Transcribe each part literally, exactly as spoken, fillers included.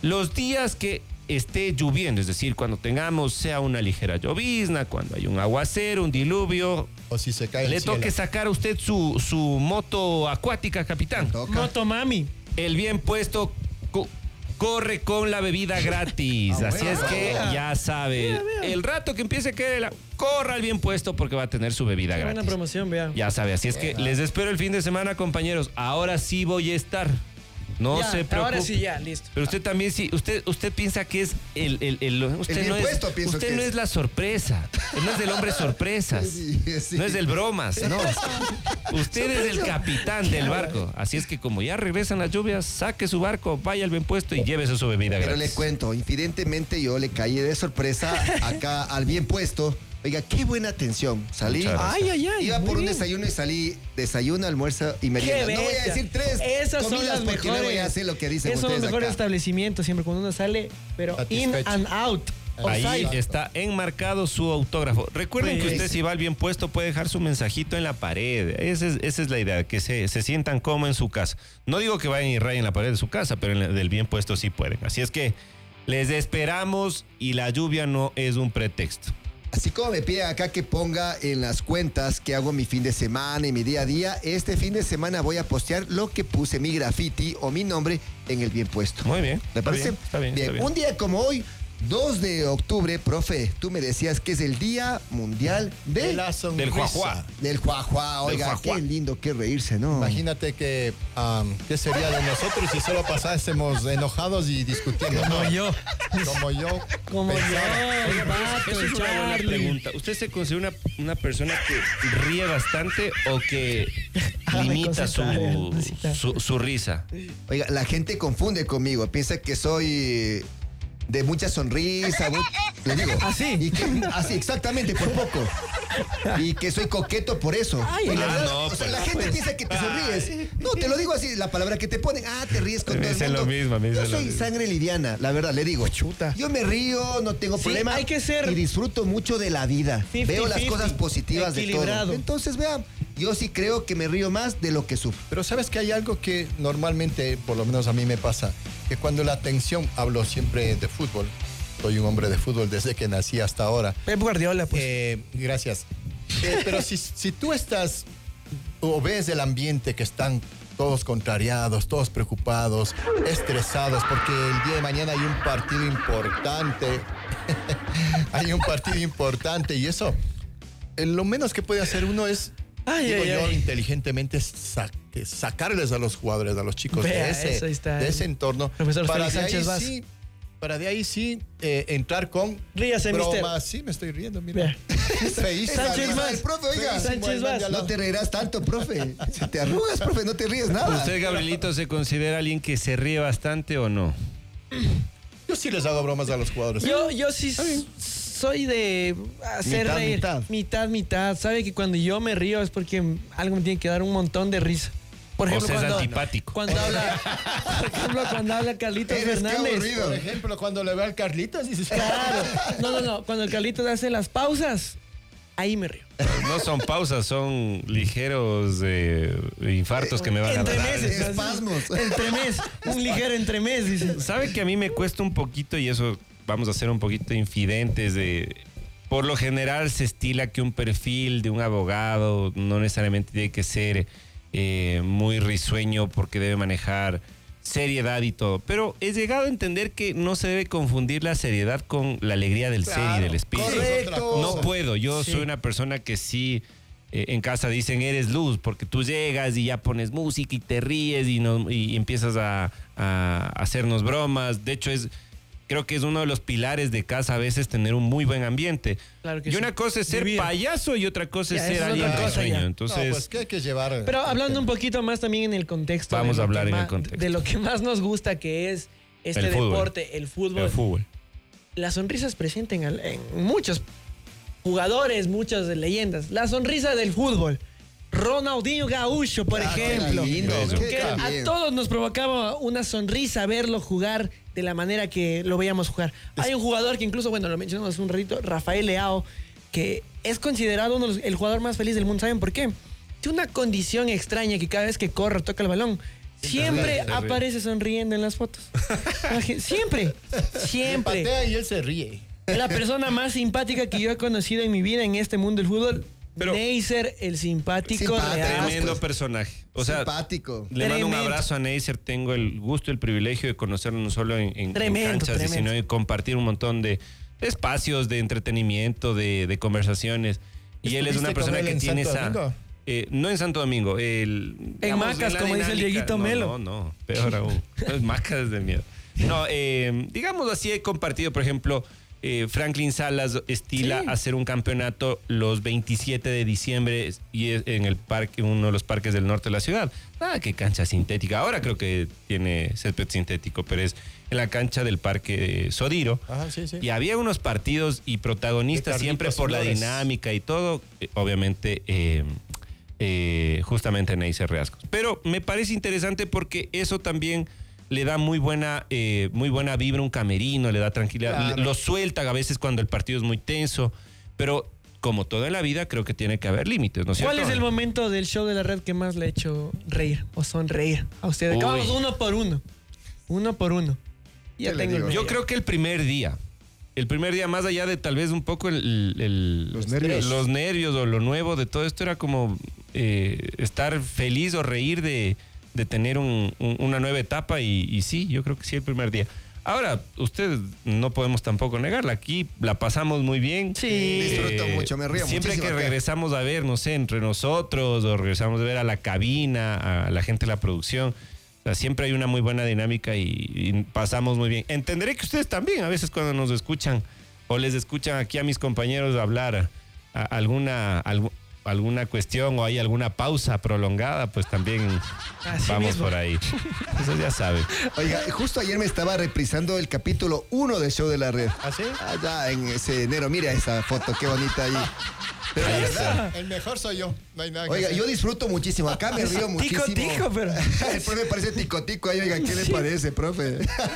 Los días que esté lloviendo, es decir, cuando tengamos sea una ligera llovizna, cuando hay un aguacero, un diluvio, o si se cae el le cielo. toque sacar a usted su, su moto acuática, capitán. Moto mami. El bien puesto co- corre con la bebida gratis. Ah, Así bueno, es que bueno. ya sabe. Vea, vea. El rato que empiece a caer, el a- corra al bien puesto porque va a tener su bebida Qué buena gratis. promoción, vea. Ya sabe, así es que les espero el fin de semana, compañeros. Ahora sí voy a estar. No Ya, se preocupe. ahora sí, ya, listo. Pero usted también sí, usted, usted piensa que es el, el, el- usted El no bien es, puesto, pienso usted que no es. es la sorpresa, no es del hombre sorpresas, Sí, sí. no es del bromas, no. Usted es el capitán del barco. Así es que como ya regresan las lluvias, saque su barco, vaya al bien puesto y llévese su bebida Pero gratis. le cuento, infidentemente yo le caí de sorpresa acá al bien puesto. Oiga, qué buena atención. Salí. Muchas gracias. Ay, ay, ay. Iba muy por un bien. desayuno y salí desayuno, almuerzo y Qué merienda. No voy a bestia. decir tres Esas son comidas las porque mejores. luego ya sé lo que dicen Esos son los ustedes mejores acá. establecimientos siempre cuando uno sale, pero in Satisfecho. and out. Ahí Outside. está enmarcado su autógrafo. Recuerden que Pues- usted si va al bien puesto puede dejar su mensajito en la pared. Esa es, esa es la idea, que se, se sientan como en su casa. No digo que vayan y rayen la pared de su casa, pero en la del bien puesto sí pueden. Así es que les esperamos y la lluvia no es un pretexto. Así como me piden acá que ponga en las cuentas que hago mi fin de semana y mi día a día, este fin de semana voy a postear lo que puse mi graffiti o mi nombre en el bien puesto. Muy bien. ¿Me está parece? bien, está bien, está bien. Un día como hoy, dos de octubre, profe, tú me decías que es el Día Mundial de, De la sonrisa. Del juajuá. del juajuá. Oiga, juajuá. qué lindo, qué reírse, ¿no? Imagínate que, um, ¿qué sería de nosotros si solo pasásemos enojados y discutiendo? Como No, yo. Como yo. Como pensaba. yo, el vato, Esa el es una buena Charlie. pregunta. ¿Usted se considera una, una persona que ríe bastante o que Ah, me limita su, concentré, necesita. su, su risa? Oiga, la gente confunde conmigo, piensa que soy de mucha sonrisa. Muy, le digo. ¿Así? Y que, así, exactamente, por poco. Y que soy coqueto por eso. Ay, Y la, ah, verdad, no, o sea, pues, la gente pues. piensa que te sonríes. No, te lo digo así, la palabra que te ponen, ah, te ríes con Me todo el dicen mundo. lo mismo, me Yo dicen lo soy mismo. sangre liviana, la verdad, le digo. Chuta. Yo me río, no tengo Sí, problema. hay que ser Y disfruto mucho de la vida. cincuenta, Veo las cincuenta, cosas positivas de equilibrado. todo. Entonces, vean, yo sí creo que me río más de lo que sufro. Pero sabes que hay algo que normalmente, por lo menos a mí me pasa, que cuando la tensión, hablo siempre de fútbol, soy un hombre de fútbol desde que nací hasta ahora. Pep Guardiola, pues. Eh, gracias. Eh, pero si, si tú estás o ves el ambiente que están todos contrariados, todos preocupados, estresados, porque el día de mañana hay un partido importante, hay un partido importante y eso, eh, lo menos que puede hacer uno es, Ay, digo ay, yo, ay. inteligentemente sa- que sacarles a los jugadores, a los chicos Vea, de, ese, eso está de el ese entorno, profesor para Félix de ahí Sánchez Vaz. sí, para de ahí sí eh, entrar con Ríase, mister. bromas. Sí, me estoy riendo, mira. Vea. Feísimo. Sánchez El Vaz. profe, oiga. Feísimo, Sánchez el man de Vaz. al No lado. te reirás tanto, profe. Si te arrugas, profe, no te ríes nada. ¿Usted, Gabrielito, se considera alguien que se ríe bastante o no? Yo sí les hago bromas a los jugadores. Yo, yo sí s- soy de hacer Mitad, reír. mitad. mitad, mitad. Sabe que cuando yo me río es porque algo me tiene que dar un montón de risa. Por O ejemplo, sea, es cuando, antipático. cuando habla, por ejemplo, cuando habla Carlitos Eres qué Fernández. aburrido. Por ejemplo, cuando le veo al Carlitos, dices, Claro. No, no, no. Cuando el Carlitos hace las pausas, ahí me río. No son pausas, son ligeros eh, infartos que me van a Entre dar. meses. Espasmos. Entremés. Un ligero entremés, dice. ¿Sabe que a mí me cuesta un poquito y eso vamos a ser un poquito infidentes de... Por lo general se estila que un perfil de un abogado no necesariamente tiene que ser eh, muy risueño porque debe manejar seriedad y todo. Pero he llegado a entender que no se debe confundir la seriedad con la alegría del ser y del espíritu. Correcto. No puedo, yo Sí. soy una persona que sí, eh, en casa dicen eres luz, porque tú llegas y ya pones música y te ríes y, no, y empiezas a, a hacernos bromas. De hecho, es creo que es uno de los pilares de casa a veces tener un muy buen ambiente. Claro que y sí. una cosa es ser Vivir. payaso y otra cosa es Ya, ser eso es alguien otra cosa, risueño. ya. Entonces, no, pues que hay que llevar. Pero hablando un poquito más también en el contexto. Vamos de a lo hablar que en el más- contexto. De lo que más nos gusta, que es este El fútbol. deporte, el fútbol. el fútbol. Las sonrisas presentes en, en muchos jugadores, muchas leyendas. La sonrisa del fútbol. Ronaldinho Gaúcho, por Ah, qué ejemplo. lindo, Eso. qué Que a bien. todos nos provocaba una sonrisa verlo jugar de la manera que lo veíamos jugar. Hay un jugador que incluso, bueno, lo mencionamos hace un ratito, Rafael Leao, que es considerado uno de los- el jugador más feliz del mundo. ¿Saben por qué? Tiene una condición extraña que cada vez que corre o toca el balón, Siempre Terrible. aparece sonriendo en las fotos. La gen- Siempre, siempre. Patea y él se ríe. La persona más simpática que yo he conocido en mi vida en este mundo del fútbol. Pero- Neisser, el simpático Simpático. real. Tremendo personaje. O sea, Simpático. le mando un Tremendo. abrazo a Neisser. Tengo el gusto y el privilegio de conocerlo no solo en, en- en Tremendo, canchas, tremendo. sino de compartir un montón de, de espacios de entretenimiento, de, de conversaciones. Y él es una ¿Estuviste persona con él que en tiene Santo esa... Domingo? Eh, no en Santo Domingo, el, digamos, Macas, la como dice el dinámica- Dieguito no, Melo. No, no, peor aún. Es Macas de miedo. No, eh, digamos así, he compartido, por ejemplo, eh, Franklin Salas estila Sí. hacer un campeonato los veintisiete de diciembre y es en el parque, uno de los parques del norte de la ciudad. Nada que cancha sintética. Ahora creo que tiene césped sintético, pero es en la cancha del parque de Sodiro. Ajá, sí, sí. Y había unos partidos y protagonistas De siempre Carlitos por la Flores. dinámica y todo, eh, obviamente, eh, eh, justamente Neisser Reascos. Pero me parece interesante porque eso también le da muy buena, eh, muy buena vibra a un camerino, le da tranquilidad, Claro. le- lo suelta a veces cuando el partido es muy tenso, pero como todo en la vida creo que tiene que haber límites, ¿no es cierto? ¿Cuál es el momento del show de la red que más le ha hecho reír o sonreír a ustedes? Uy. Vamos uno por uno. Uno por uno. Ya ¿Qué le tengo el digo? Yo mío. creo que el primer día. El primer día, más allá de tal vez un poco el, el- Los nervios. los nervios o lo nuevo de todo esto, era como eh, estar feliz o reír de, de tener un- un- una nueva etapa. Y, y sí, yo creo que sí, el primer día. Ahora, ustedes no podemos tampoco negarla. Aquí la pasamos muy bien. Sí. Disfruto mucho, me río Siempre muchísimo que acá. regresamos a ver, no sé, entre nosotros o regresamos a ver a la cabina, a la gente de la producción. O sea, siempre hay una muy buena dinámica y, y pasamos muy bien. Entenderé que ustedes también, a veces cuando nos escuchan o les escuchan aquí a mis compañeros hablar a- alguna, algu- alguna cuestión o hay alguna pausa prolongada, pues también Así vamos mismo. por ahí. Eso ya saben. Oiga, justo ayer me estaba reprisando el capítulo uno del show de la red. ¿Ah, sí? Allá en ese enero, mira esa foto, qué bonita ahí. Pero la Ahí verdad, El mejor soy yo. No hay nada que oiga, hacer. yo disfruto muchísimo. Acá me río muchísimo. Tico, tico, pero. El profe parece tico tico ahí, oiga, ¿qué le parece, profe?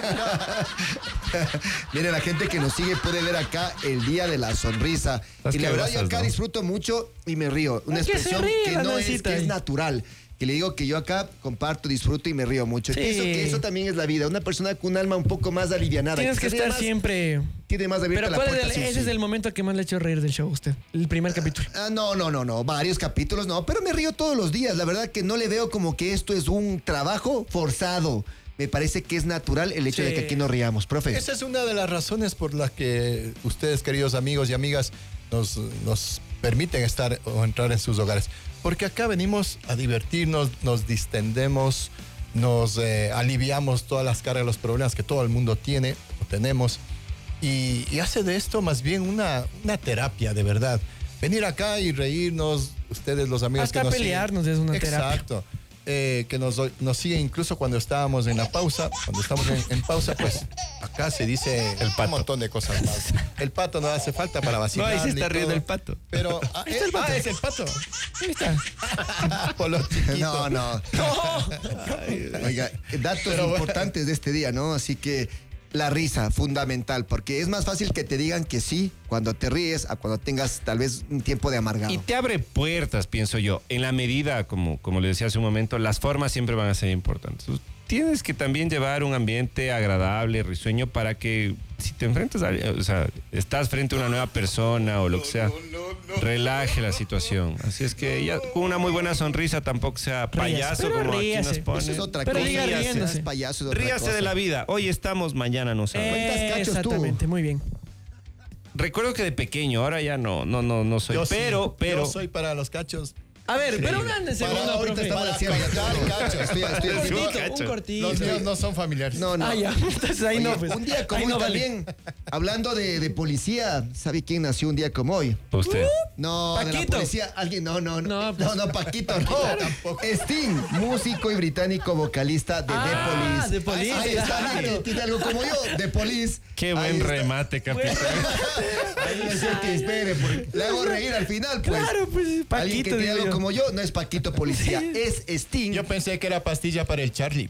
Mire, la gente que nos sigue puede ver acá el día de la sonrisa. Las Y la que verdad, yo gozas, acá ¿no? disfruto mucho y me río. Una Es que se expresión ríe que la no es, Nancita que es ahí. natural. Que le digo que yo acá comparto, disfruto y me río mucho. Sí. Pienso que eso también es la vida. Una persona con un alma un poco más alivianada. Tienes que se ríe estar más, siempre. Tiene más abierta Pero la ¿cuál es puerta. el- sí, ese sí. es el momento que más le ha hecho reír del show a usted? El primer capítulo. Ah, no, no, no, no. Varios capítulos, no. Pero me río todos los días. La verdad que no le veo como que esto es un trabajo forzado. Me parece que es natural el hecho Sí. de que aquí nos riamos. Profe. Esa es una de las razones por las que ustedes, queridos amigos y amigas, nos, nos permiten estar o entrar en sus hogares. Porque acá venimos a divertirnos, nos distendemos, nos eh, aliviamos todas las cargas, los problemas que todo el mundo tiene o tenemos. Y, y hace de esto más bien una, una terapia, de verdad. Venir acá y reírnos, ustedes los amigos Hasta que nos pelearnos es una terapia. Exacto. Eh, que nos, nos sigue incluso cuando estábamos en la pausa, cuando estamos en, en pausa, pues acá se dice un montón de cosas más. El pato no hace falta para No, vacilar. ahí se está ni riendo todo. el pato. Pero ah, Ahí está el eh, pato. ah, es el pato. Ahí está. Por lo chiquito. No, no. Oiga, datos Pero bueno. importantes de este día, ¿no? Así que la risa, fundamental, porque es más fácil que te digan que sí cuando te ríes a cuando tengas tal vez un tiempo de amargado. Y te abre puertas, pienso yo. En la medida, como, como le decía hace un momento, las formas siempre van a ser importantes. Tienes que también llevar un ambiente agradable, risueño, para que si te enfrentas a, o sea, estás frente a una nueva persona o lo que sea, relaje la situación. Así es que ya con una muy buena sonrisa, tampoco sea payaso pero como aquí ríase. nos ponen. Eso es otra Pero cosa. diga Ríase, riéndose. es payaso, es otra Ríase cosa. de la vida. Hoy estamos, mañana no sabemos. ¿Cuántas cachos tú? Exactamente, muy bien. Recuerdo que de pequeño, ahora ya no, no, no, no soy. Yo sí, pero, pero. Yo soy para los cachos. A ver, pero un Para segundo, ahorita profe. estamos Para haciendo contar todo. cachos. Estoy, estoy Un haciendo- cortito, cacho. un cortito. Los míos no son familiares. No, no. Ah, ya. Entonces ahí Oye, no, pues. un día como Ahí hoy no vale. también, hablando de, de policía, ¿sabe quién nació un día como hoy? Usted. No, de la Paquito. policía, alguien, no, no, no, No, no, pues. no, Paquito, no. Sting, músico y británico vocalista de Ah, The Police. The Police, Ahí está, claro. mire, tiene algo como yo, The Police. Qué Ahí buen está. remate, capitán. Ahí le decía que espere, porque le hago reír al final, pues. Claro, pues, Alguien que Paquito, tiene digo algo yo. como yo, no es Paquito Policía, es Sting. Yo pensé que era pastilla para el Charlie.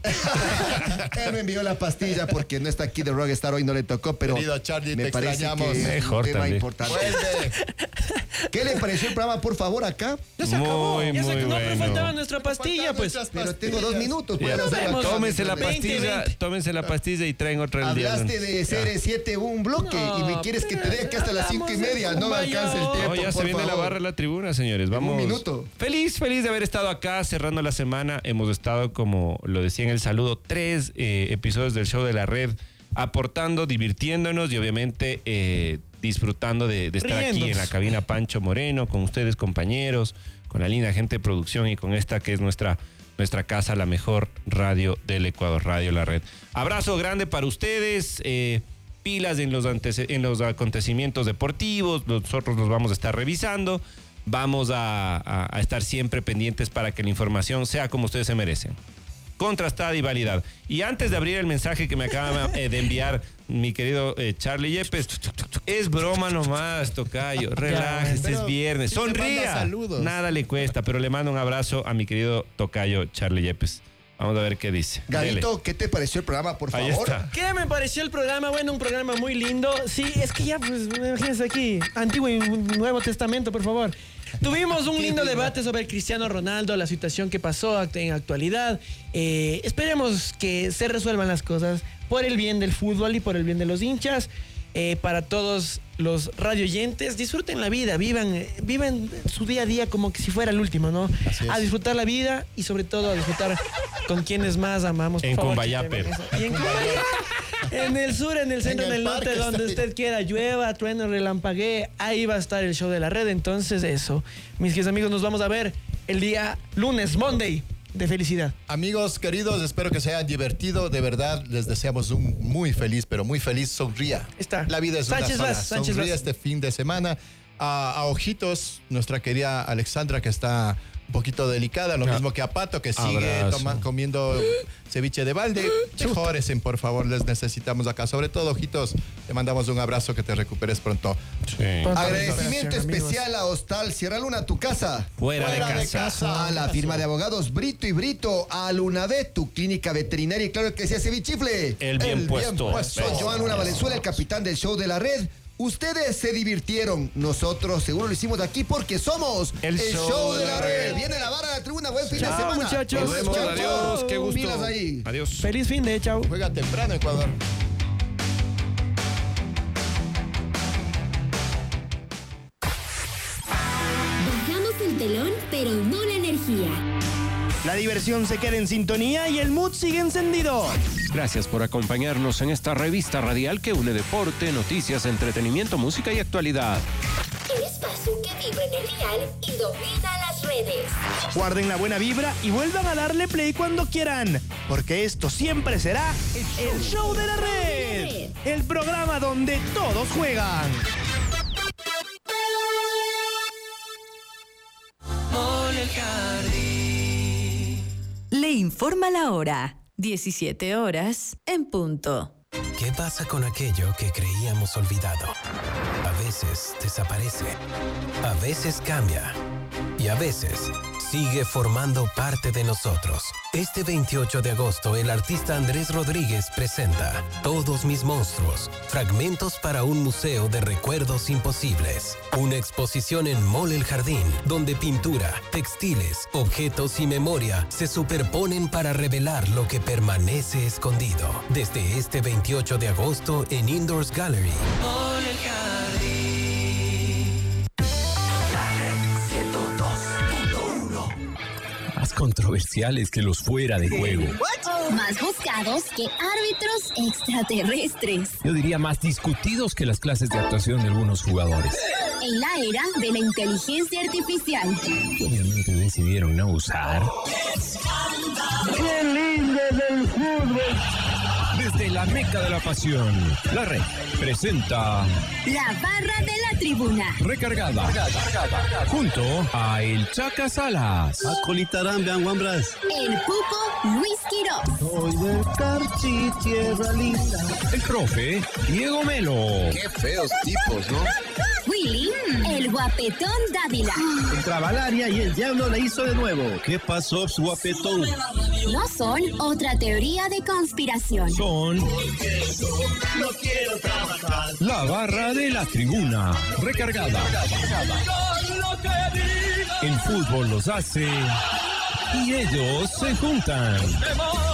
Él me envió la pastilla porque no está aquí de Rockstar, hoy no le tocó, pero Querido Charlie, me te parece extrañamos. que es Mejor un tema también. importante. Vuelve. ¿Qué le pareció el programa, por favor, acá? Ya se acabó. Muy, Ya se muy acabó. No, pero bueno. faltaba nuestra pastilla, pues. Nuestras Pero tengo pastillas. dos minutos. Ya. pueden hacerlo vemos. acá. Tómense la veinte, pastilla, veinte. tómense la pastilla y traen otra el día. Hablaste de C R siete un bloque No, y me quieres que te dé aquí hasta las cinco y media. No me alcanza el tiempo. Oh, ya se por viene la favor. barra de la tribuna, señores. Vamos. un minuto. Feliz, feliz de haber estado acá cerrando la semana. Hemos estado, como lo decía en el saludo, tres eh, episodios del show de la red, aportando, divirtiéndonos y obviamente eh, disfrutando de, de estar aquí Riéndonos. en la cabina Pancho Moreno, con ustedes, compañeros, con la linda gente de producción y con esta que es nuestra, nuestra casa, la mejor radio del Ecuador, Radio La Red. Abrazo grande para ustedes. eh, pilas en los, antece- en los acontecimientos deportivos. Nosotros los vamos a estar revisando. Vamos a, a- a estar siempre pendientes para que la información sea como ustedes se merecen. Contrastada y validada. Y antes de abrir el mensaje que me acaba eh, de enviar mi querido eh, Charlie Yepes, es broma nomás, tocayo. Relájese, pero es viernes. sí te manda Sonría. saludos. Nada le cuesta, pero le mando un abrazo a mi querido tocayo Charlie Yepes. Vamos a ver qué dice. Garito, Dele. ¿qué te pareció el programa, por Ahí favor? está. ¿Qué me pareció el programa? Bueno, un programa muy lindo. Sí, es que ya, pues, imagínense aquí, Antiguo y Nuevo Testamento, por favor. Tuvimos un lindo debate sobre Cristiano Ronaldo, la situación que pasó act- en actualidad. Eh, esperemos que se resuelvan las cosas por el bien del fútbol y por el bien de los hinchas. Eh, para todos los radioyentes, disfruten la vida, vivan, eh, vivan su día a día como que si fuera el último, ¿no? Así es. A disfrutar la vida y sobre todo a disfrutar con quienes más amamos. Por En favor, Cumbayape. quiten eso. Y en Cumbayape. En el sur, en el centro, En en el el norte, parque donde está usted quiera, llueva, trueno, relampaguee, ahí va a estar el show de la red. Entonces, eso. Mis queridos amigos, nos vamos a ver el día lunes, Monday, de felicidad. Amigos queridos, espero que se hayan divertido. De verdad, les deseamos un muy feliz, pero muy feliz. Sonría. Está. La vida es Sánchez una sola. Vaz, Sánchez Sonríe Vaz. este fin de semana. A, a ojitos, nuestra querida Alexandra, que está un poquito delicada, lo mismo que a Pato, que sigue Abrazo. toma- comiendo ceviche de balde. Mejórense, por favor, les necesitamos acá. Sobre todo, ojitos, te mandamos un abrazo, que te recuperes pronto. Sí. Pronto Agradecimiento recuperación, amigos. especial a Hostal Sierra Luna, tu casa. Fuera, Fuera de de casa. casa. A la firma de abogados Brito y Brito, a Lunavet, tu clínica veterinaria, y claro que se hace bichifle. El bien El puesto. bien puesto. Soy Joan Luna Valenzuela, el capitán del show de la red. Ustedes se divirtieron, nosotros seguro lo hicimos de aquí porque somos El show de la red. Viene la barra a la tribuna, buen fin Chao, de semana. muchachos. Nos vemos, Chao, adiós, chao. qué gusto. Pilas ahí. Adiós. Feliz fin de, chao. Juega temprano, Ecuador. Bajamos el telón, pero no la energía. La diversión se queda en sintonía y el mood sigue encendido. Gracias por acompañarnos en esta revista radial que une deporte, noticias, entretenimiento, música y actualidad. El espacio que vibra en el dial y domina las redes. Guarden la buena vibra y vuelvan a darle play cuando quieran, porque esto siempre será el show de la red, el programa donde todos juegan. Le informa la hora. diecisiete horas en punto. ¿Qué pasa con aquello que creíamos olvidado? A veces desaparece, a veces cambia y a veces sigue formando parte de nosotros. Este veintiocho de agosto, el artista Andrés Rodríguez presenta Todos mis monstruos, fragmentos para un museo de recuerdos imposibles. Una exposición en Mall El Jardín, donde pintura, textiles, objetos y memoria se superponen para revelar lo que permanece escondido. Desde este veintiocho de agosto en Indoors Gallery. Más controversiales que los fuera de juego. Más buscados que árbitros extraterrestres. Yo diría más discutidos que las clases de actuación de algunos jugadores. En la era de la inteligencia artificial. Obviamente decidieron no usar. ¡Qué lindo es el fútbol! Desde la meca de la pasión, la red presenta La barra de la tribuna. Recargada, junto a El Chaca Salas. El Pupo Luis Quirós. Soy del Carchi, tierra linda. El profe Diego Melo. Qué feos tipos, ¿no? Willy, el guapetón Dávila. Entraba al área y el diablo le hizo de nuevo. ¿Qué pasó, su guapetón? No son otra teoría de conspiración. Son la barra de la tribuna recargada. El fútbol los hace y ellos se juntan.